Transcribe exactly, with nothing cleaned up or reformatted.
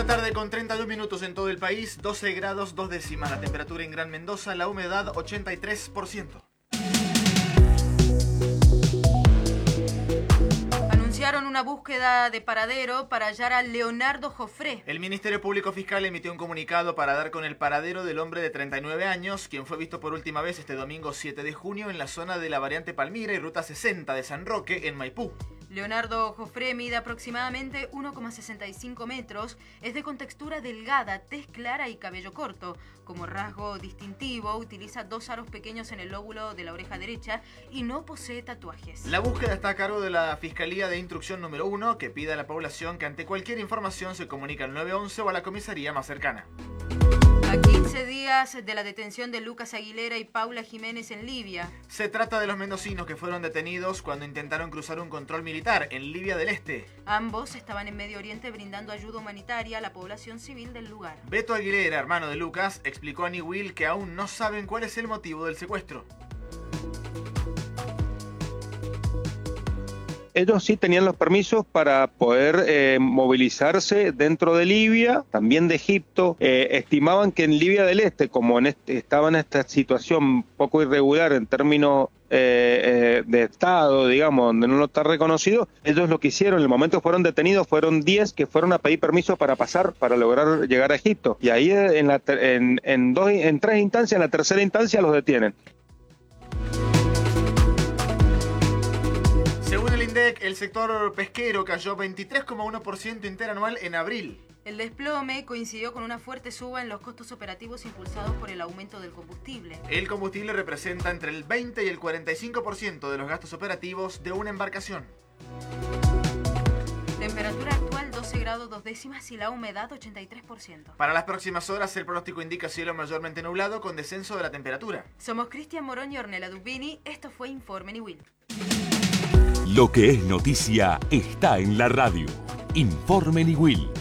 tarde con treinta y un minutos en todo el país, doce grados dos décimas la temperatura en Gran Mendoza, la humedad ochenta y tres por ciento. Anunciaron una búsqueda de paradero para hallar a Leonardo Jofré. El Ministerio Público Fiscal emitió un comunicado para dar con el paradero del hombre de treinta y nueve años, quien fue visto por última vez este domingo siete de junio en la zona de la variante Palmira y ruta sesenta de San Roque, en Maipú. Leonardo Jofré mide aproximadamente uno coma sesenta y cinco metros, es de contextura delgada, tez clara y cabello corto. Como rasgo distintivo, utiliza dos aros pequeños en el lóbulo de la oreja derecha y no posee tatuajes. La búsqueda está a cargo de la Fiscalía de Instrucción número uno, que pide a la población que ante cualquier información se comunique al nueve once o a la comisaría más cercana. A quince días de la detención de Lucas Aguilera y Paula Jiménez en Libia. Se trata de los mendocinos que fueron detenidos cuando intentaron cruzar un control militar en Libia del Este. Ambos estaban en Medio Oriente brindando ayuda humanitaria a la población civil del lugar. Beto Aguilera, hermano de Lucas, explicó a Niwil que aún no saben cuál es el motivo del secuestro. Ellos sí tenían los permisos para poder eh, movilizarse dentro de Libia, también de Egipto. Eh, estimaban que en Libia del Este, como en este, estaba en esta situación poco irregular en términos eh, eh, de Estado, digamos, donde no lo está reconocido, ellos lo que hicieron, en el momento que fueron detenidos, fueron diez que fueron a pedir permiso para pasar, para lograr llegar a Egipto. Y ahí en, la, en, en, dos, en tres instancias, en la tercera instancia los detienen. Según el INDEC, el sector pesquero cayó veintitrés coma uno por ciento interanual en abril. El desplome coincidió con una fuerte suba en los costos operativos impulsados por el aumento del combustible. El combustible representa entre el veinte y el cuarenta y cinco por ciento de los gastos operativos de una embarcación. Temperatura actual doce grados dos décimas y la humedad ochenta y tres por ciento. Para las próximas horas el pronóstico indica cielo mayormente nublado con descenso de la temperatura. Somos Cristian Morón y Ornella Dubini. Esto fue Informe Niwil. Lo que es noticia está en la radio. Informe Niwil.